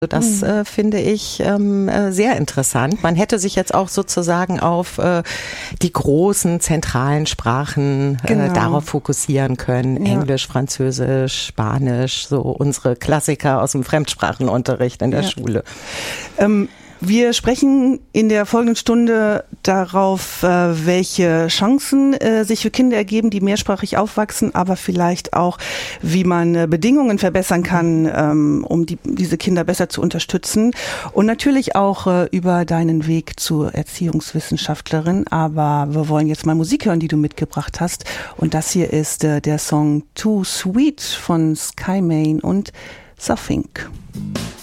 Das finde ich sehr interessant. Man hätte sich jetzt auch sozusagen auf die großen zentralen Sprachen darauf fokussieren können. Ja. Englisch, Französisch, Spanisch, so unsere Klassiker aus dem Fremdsprachenunterricht in der Schule. Wir sprechen in der folgenden Stunde darauf, welche Chancen sich für Kinder ergeben, die mehrsprachig aufwachsen, aber vielleicht auch, wie man Bedingungen verbessern kann, um diese Kinder besser zu unterstützen. Und natürlich auch über deinen Weg zur Erziehungswissenschaftlerin. Aber wir wollen jetzt mal Musik hören, die du mitgebracht hast. Und das hier ist der Song Too Sweet von Sky Main und Safink.